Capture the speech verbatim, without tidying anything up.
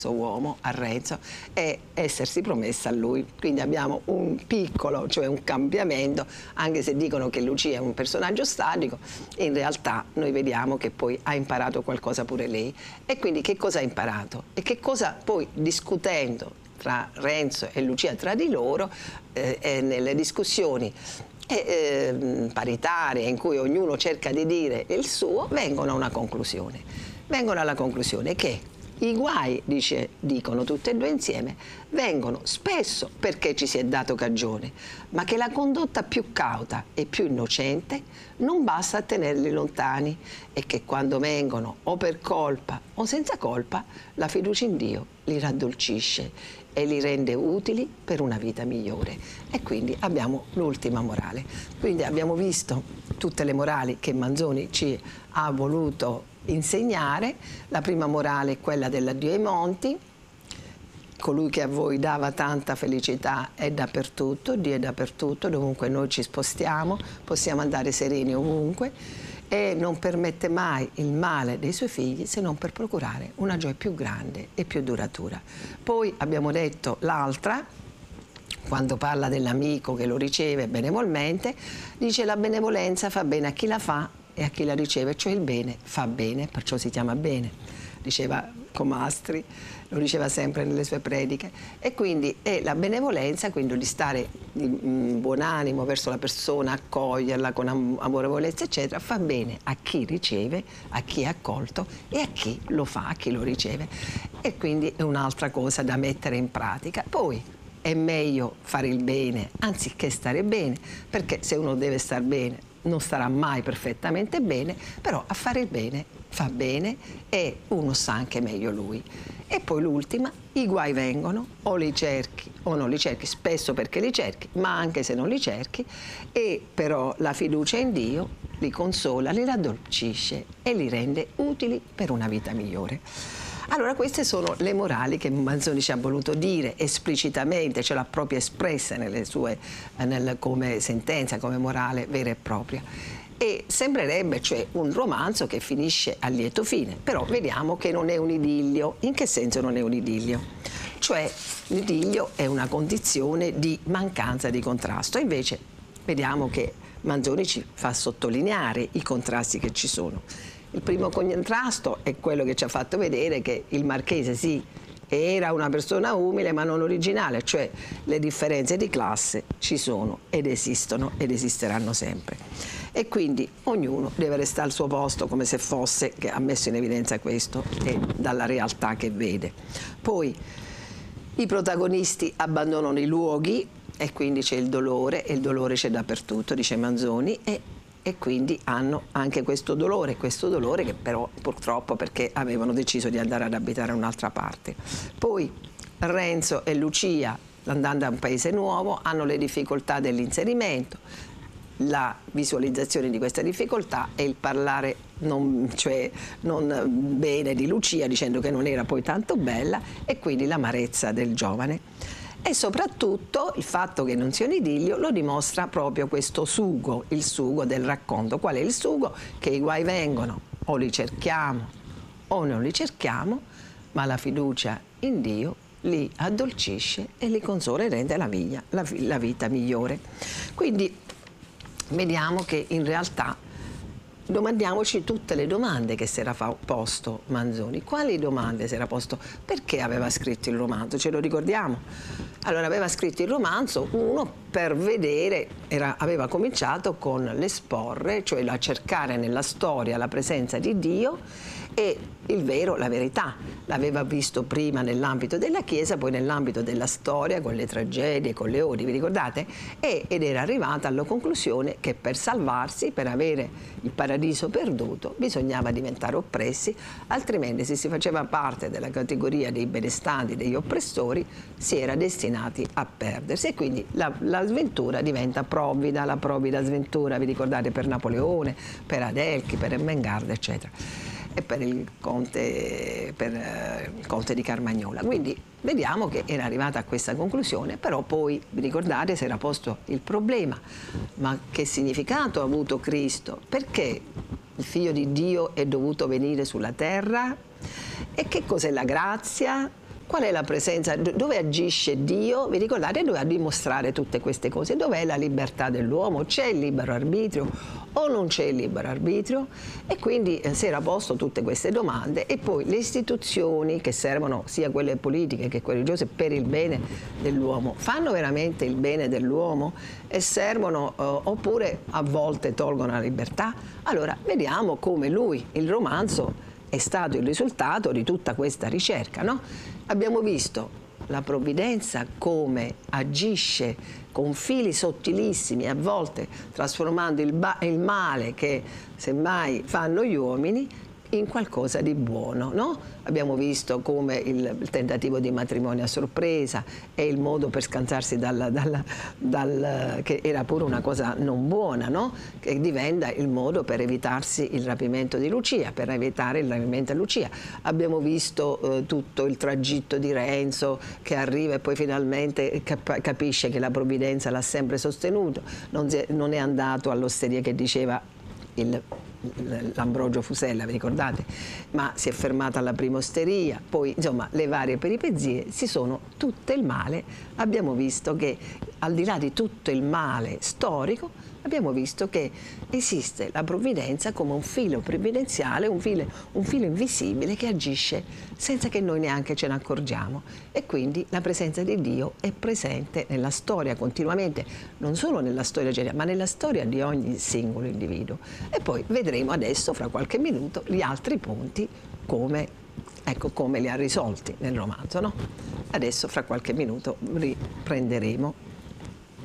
uomo a Renzo è essersi promessa a lui, quindi abbiamo un piccolo, cioè un cambiamento, anche se dicono che Lucia è un personaggio statico, in realtà noi vediamo che poi ha imparato qualcosa pure lei. E quindi che cosa ha imparato? E che cosa poi, discutendo tra Renzo e Lucia tra di loro, eh, e nelle discussioni e, eh, paritarie in cui ognuno cerca di dire il suo, vengono a una conclusione. Vengono alla conclusione che i guai, dice, dicono tutte e due insieme, vengono spesso perché ci si è dato cagione, ma che la condotta più cauta e più innocente non basta a tenerli lontani e che quando vengono o per colpa o senza colpa, la fiducia in Dio li raddolcisce e li rende utili per una vita migliore. E quindi abbiamo l'ultima morale. Quindi abbiamo visto tutte le morali che Manzoni ci ha voluto insegnare. La prima morale è quella dell'addio ai monti, colui che a voi dava tanta felicità è dappertutto, Dio è dappertutto, dovunque noi ci spostiamo, possiamo andare sereni ovunque e non permette mai il male dei suoi figli se non per procurare una gioia più grande e più duratura. Poi abbiamo detto l'altra, quando parla dell'amico che lo riceve benevolmente, dice la benevolenza fa bene a chi la fa e a chi la riceve, cioè il bene fa bene, perciò si chiama bene, diceva Comastri, lo diceva sempre nelle sue prediche. E quindi è la benevolenza, quindi di stare in buon animo verso la persona, accoglierla con am amorevolezza eccetera, fa bene a chi riceve, a chi è accolto e a chi lo fa, a chi lo riceve. E quindi è un'altra cosa da mettere in pratica. Poi è meglio fare il bene anziché stare bene, perché se uno deve star bene non starà mai perfettamente bene, però a fare il bene fa bene e uno sa anche meglio lui. E poi l'ultima, i guai vengono, o li cerchi o non li cerchi, spesso perché li cerchi, ma anche se non li cerchi, e però la fiducia in Dio li consola, li raddolcisce e li rende utili per una vita migliore. Allora queste sono le morali che Manzoni ci ha voluto dire esplicitamente, ce l'ha proprio espressa nelle sue, nel, come sentenza, come morale vera e propria. E sembrerebbe cioè un romanzo che finisce a lieto fine, però vediamo che non è un idillio. In che senso non è un idillio? Cioè l'idillio è una condizione di mancanza di contrasto, invece vediamo che Manzoni ci fa sottolineare i contrasti che ci sono. Il primo contrasto è quello che ci ha fatto vedere che il Marchese sì, era una persona umile ma non originale, cioè le differenze di classe ci sono ed esistono ed esisteranno sempre. E quindi ognuno deve restare al suo posto come se fosse, che ha messo in evidenza questo, e dalla realtà che vede. Poi i protagonisti abbandonano i luoghi e quindi c'è il dolore, e il dolore c'è dappertutto, dice Manzoni, e e quindi hanno anche questo dolore, questo dolore che però purtroppo perché avevano deciso di andare ad abitare a un'altra parte. Poi Renzo e Lucia, andando a un paese nuovo, hanno le difficoltà dell'inserimento, la visualizzazione di questa difficoltà e il parlare non, cioè, non bene di Lucia, dicendo che non era poi tanto bella, e quindi l'amarezza del giovane. E soprattutto il fatto che non sia un idillio lo dimostra proprio questo sugo, il sugo del racconto. Qual è il sugo? Che i guai vengono, o li cerchiamo o non li cerchiamo, ma la fiducia in Dio li addolcisce e li consola e rende la, vita, la, la vita migliore. Quindi vediamo che in realtà domandiamoci tutte le domande che si era posto Manzoni. Quali domande si era posto? Perché aveva scritto il romanzo? Ce lo ricordiamo? Allora aveva scritto il romanzo, uno, per vedere, era, aveva cominciato con l'esporre, cioè a cercare nella storia la presenza di Dio e il vero, la verità. L'aveva visto prima nell'ambito della Chiesa, poi nell'ambito della storia, con le tragedie, con le odi, vi ricordate? E, ed era arrivata alla conclusione che per salvarsi, per avere il paradiso perduto, bisognava diventare oppressi, altrimenti se si faceva parte della categoria dei benestanti, degli oppressori, si era destinati a perdersi. E quindi la, la sventura diventa provvida, la provvida sventura, vi ricordate, per Napoleone, per Adelchi, per Ermengarda, eccetera. E per il conte, per, eh, il conte di Carmagnola. Quindi vediamo che era arrivata a questa conclusione, però poi, vi ricordate, si era posto il problema: ma che significato ha avuto Cristo? Perché il Figlio di Dio è dovuto venire sulla terra? E che cos'è la grazia? qual è la presenza, dove agisce Dio? Vi ricordate? Doveva dimostrare tutte queste cose. Dov'è la libertà dell'uomo? C'è il libero arbitrio o non c'è il libero arbitrio? E quindi eh, si era posto tutte queste domande, e poi le istituzioni che servono, sia quelle politiche che quelle religiose, per il bene dell'uomo, fanno veramente il bene dell'uomo e servono eh, oppure a volte tolgono la libertà? Allora vediamo come lui, il romanzo, è stato il risultato di tutta questa ricerca, no? Abbiamo visto la provvidenza come agisce con fili sottilissimi, a volte trasformando il, il male che semmai fanno gli uomini in qualcosa di buono, no? Abbiamo visto come il, il tentativo di matrimonio a sorpresa è il modo per scansarsi dal, dal, dal, che era pure una cosa non buona, no? Che diventa il modo per evitarsi il rapimento di Lucia, per evitare il rapimento di Lucia. Abbiamo visto eh, tutto il tragitto di Renzo che arriva e poi finalmente cap capisce che la provvidenza l'ha sempre sostenuto, non, non è andato all'osteria che diceva il l'Ambrogio Fusella, vi ricordate? Ma si è fermata alla prima osteria, poi insomma le varie peripezie si sono tutte il male. Abbiamo visto che al di là di tutto il male storico abbiamo visto che esiste la provvidenza come un filo previdenziale, un filo, un filo invisibile che agisce senza che noi neanche ce ne accorgiamo, e quindi la presenza di Dio è presente nella storia continuamente, non solo nella storia generale ma nella storia di ogni singolo individuo. E poi vedremo adesso fra qualche minuto gli altri punti come, ecco, come li ha risolti nel romanzo, no? Adesso fra qualche minuto riprenderemo.